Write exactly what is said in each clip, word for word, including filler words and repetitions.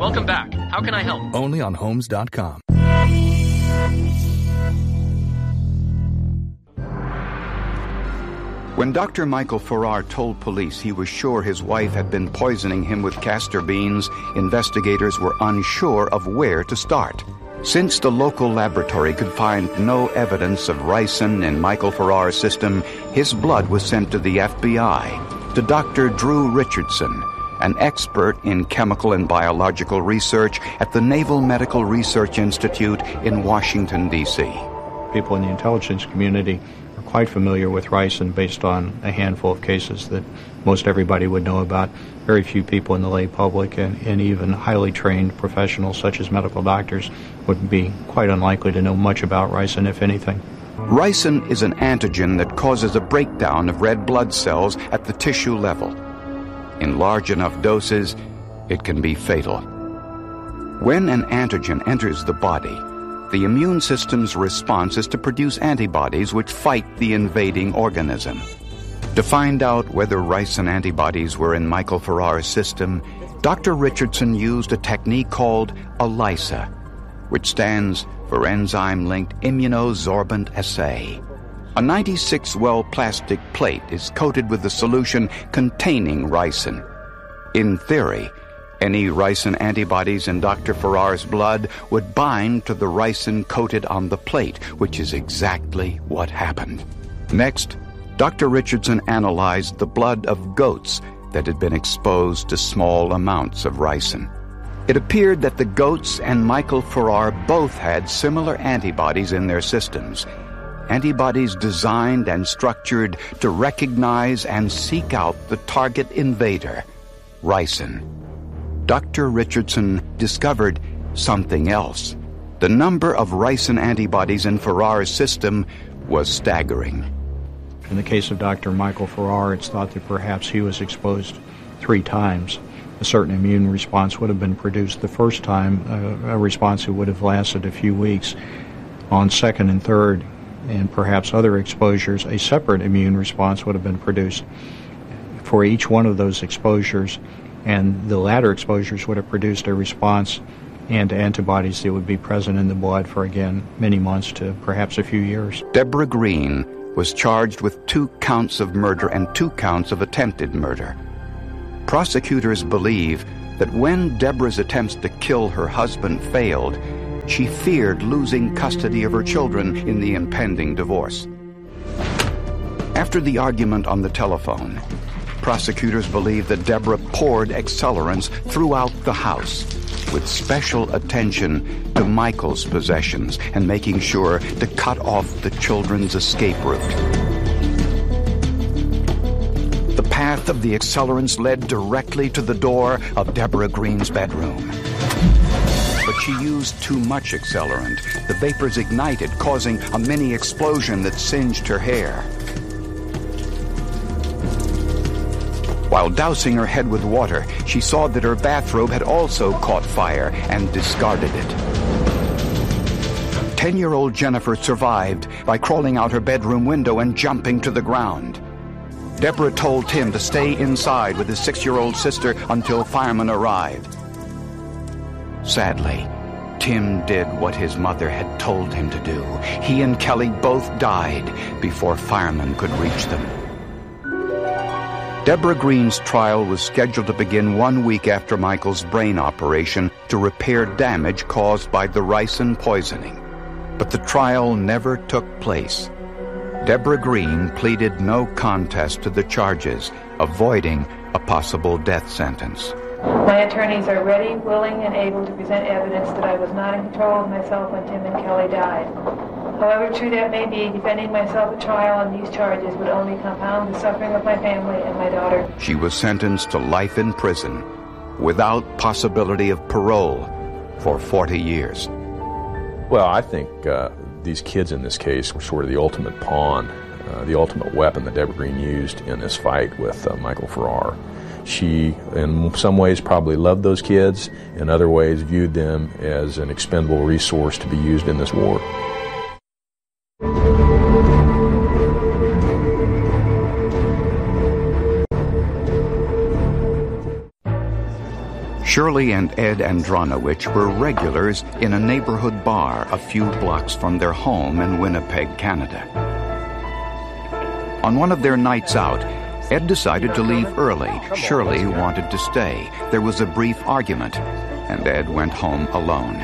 Welcome back. How can I help? Only on Homes dot com. When Doctor Michael Farrar told police he was sure his wife had been poisoning him with castor beans, investigators were unsure of where to start. Since the local laboratory could find no evidence of ricin in Michael Farrar's system, his blood was sent to the F B I, to Doctor Drew Richardson, an expert in chemical and biological research at the Naval Medical Research Institute in Washington, D C People in the intelligence community are quite familiar with ricin based on a handful of cases that most everybody would know about. Very few people in the lay public and, and even highly trained professionals such as medical doctors would be quite unlikely to know much about ricin, if anything. Ricin is an antigen that causes a breakdown of red blood cells at the tissue level. In large enough doses, it can be fatal. When an antigen enters the body, the immune system's response is to produce antibodies which fight the invading organism. To find out whether ricin antibodies were in Michael Farrar's system, Doctor Richardson used a technique called ELISA, which stands for Enzyme-Linked Immunosorbent Assay. A ninety-six well plastic plate is coated with a solution containing ricin. In theory, any ricin antibodies in Doctor Farrar's blood would bind to the ricin coated on the plate, which is exactly what happened. Next, Doctor Richardson analyzed the blood of goats that had been exposed to small amounts of ricin. It appeared that the goats and Michael Farrar both had similar antibodies in their systems, antibodies designed and structured to recognize and seek out the target invader, ricin. Doctor Richardson discovered something else. The number of ricin antibodies in Farrar's system was staggering. In the case of Doctor Michael Farrar, it's thought that perhaps he was exposed three times. A certain immune response would have been produced the first time, uh, a response that would have lasted a few weeks. On second and third, and perhaps other exposures, a separate immune response would have been produced. For each one of those exposures, and the latter exposures would have produced a response and antibodies that would be present in the blood for, again, many months to perhaps a few years. Deborah Green was charged with two counts of murder and two counts of attempted murder. Prosecutors believe that when Deborah's attempts to kill her husband failed, she feared losing custody of her children in the impending divorce. After the argument on the telephone, prosecutors believe that Deborah poured accelerants throughout the house, with special attention to Michael's possessions and making sure to cut off the children's escape route. The path of the accelerants led directly to the door of Deborah Green's bedroom. But she used too much accelerant. The vapors ignited, causing a mini explosion that singed her hair. While dousing her head with water, she saw that her bathrobe had also caught fire and discarded it. Ten-year-old Jennifer survived by crawling out her bedroom window and jumping to the ground. Deborah told Tim to stay inside with his six-year-old sister until firemen arrived. Sadly, Tim did what his mother had told him to do. He and Kelly both died before firemen could reach them. Deborah Green's trial was scheduled to begin one week after Michael's brain operation to repair damage caused by the ricin poisoning. But the trial never took place. Deborah Green pleaded no contest to the charges, avoiding a possible death sentence. My attorneys are ready, willing, and able to present evidence that I was not in control of myself when Tim and Kelly died. However true that may be, defending myself at trial on these charges would only compound the suffering of my family and my daughter. She was sentenced to life in prison without possibility of parole for forty years. Well, I think uh, these kids in this case were sort of the ultimate pawn, uh, the ultimate weapon that Deborah Green used in this fight with uh, Michael Farrar. She, in some ways, probably loved those kids, in other ways viewed them as an expendable resource to be used in this war. Shirley and Ed Andronowicz were regulars in a neighborhood bar a few blocks from their home in Winnipeg, Canada. On one of their nights out, Ed decided to leave early. Shirley wanted to stay. There was a brief argument, and Ed went home alone.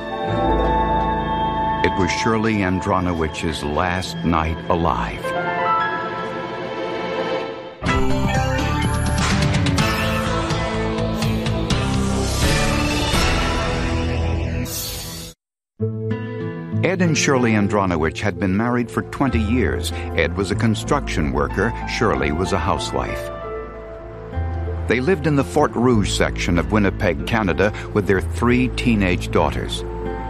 It was Shirley Andronowicz's last night alive. Ed and Shirley Andronowicz had been married for twenty years. Ed was a construction worker. Shirley was a housewife. They lived in the Fort Rouge section of Winnipeg, Canada, with their three teenage daughters.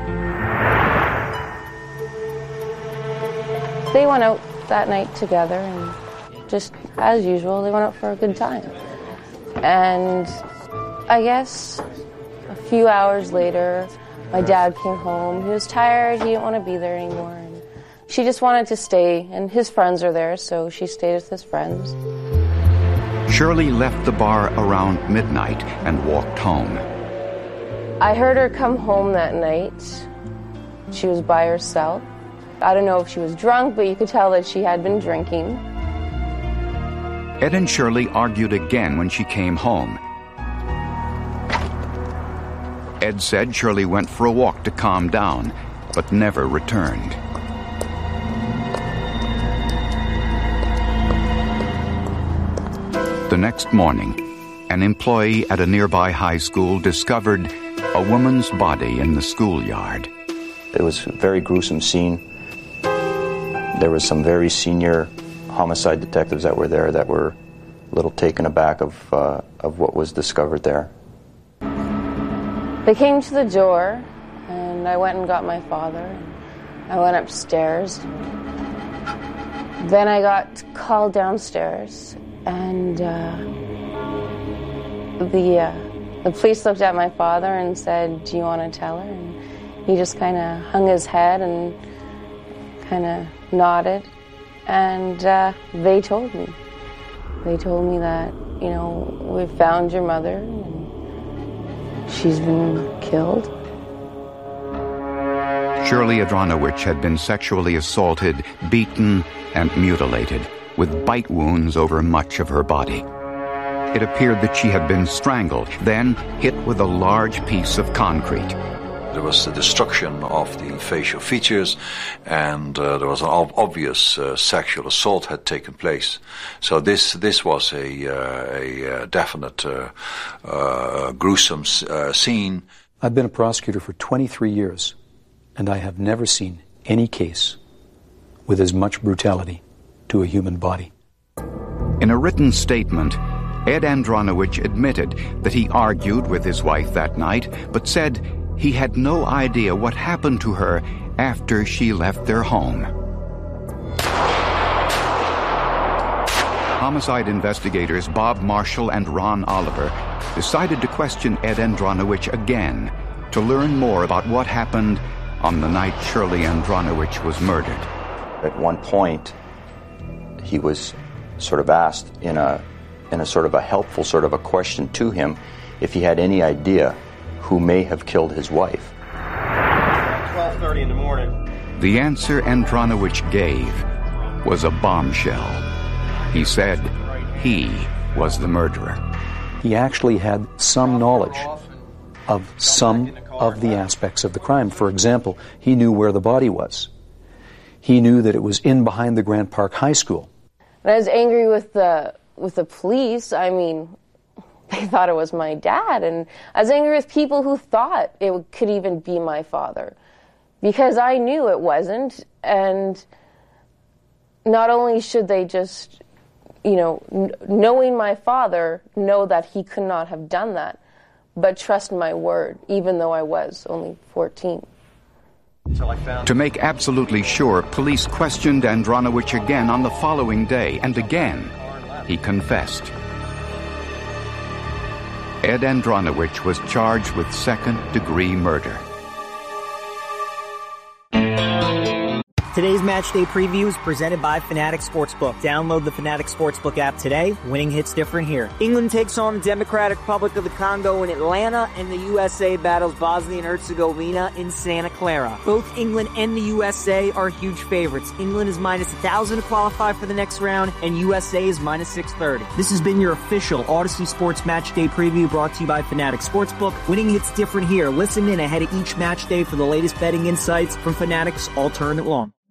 They went out that night together, and just as usual, they went out for a good time. And I guess a few hours later, my dad came home. He was tired. He didn't want to be there anymore. And she just wanted to stay, and his friends are there, so she stayed with his friends. Shirley left the bar around midnight and walked home. I heard her come home that night. She was by herself. I don't know if she was drunk, but you could tell that she had been drinking. Ed and Shirley argued again when she came home. Ed said Shirley went for a walk to calm down, but never returned. The next morning, an employee at a nearby high school discovered a woman's body in the schoolyard. It was a very gruesome scene. There was some very senior homicide detectives that were there that were a little taken aback of, uh, of what was discovered there. They came to the door, and I went and got my father. I went upstairs. Then I got called downstairs, and uh, the uh, the police looked at my father and said, "Do you want to tell her?" And he just kind of hung his head and kind of nodded, and uh, they told me. They told me that, you know, we found your mother, and she's been killed. Shirley Andronowicz had been sexually assaulted, beaten, and mutilated, with bite wounds over much of her body. It appeared that she had been strangled, then hit with a large piece of concrete. There was the destruction of the facial features, and uh, there was an ob- obvious uh, sexual assault had taken place. So this this was a, uh, a definite uh, uh, gruesome uh, scene. I've been a prosecutor for twenty-three years, and I have never seen any case with as much brutality to a human body. In a written statement, Ed Andronowicz admitted that he argued with his wife that night, but said he had no idea what happened to her after she left their home. Homicide investigators Bob Marshall and Ron Oliver decided to question Ed Andronowicz again to learn more about what happened on the night Shirley Andronowicz was murdered. At one point, he was sort of asked in a, in a sort of a helpful sort of a question to him if he had any idea who may have killed his wife. twelve thirty in the morning. The answer Andronowicz gave was a bombshell. He said he was the murderer. He actually had some knowledge of some of the aspects of the crime. For example, he knew where the body was. He knew that it was in behind the Grant Park High School. And I was angry with the with the police. I mean, they thought it was my dad, and I was angry with people who thought it could even be my father, because I knew it wasn't. And not only should they just, you know, n- knowing my father, know that he could not have done that, but trust my word, even though I was only fourteen. To make absolutely sure, police questioned Andronowicz again on the following day, and again he confessed. Ed Andronowicz was charged with second-degree murder. Today's match day preview is presented by Fanatics Sportsbook. Download the Fanatics Sportsbook app today. Winning hits different here. England takes on the Democratic Republic of the Congo in Atlanta, and the U S A battles Bosnia and Herzegovina in Santa Clara. Both England and the U S A are huge favorites. England is minus one thousand to qualify for the next round, and U S A is minus six thirty. This has been your official Odyssey Sports Match Day preview brought to you by Fanatics Sportsbook. Winning hits different here. Listen in ahead of each match day for the latest betting insights from Fanatics all tournament long.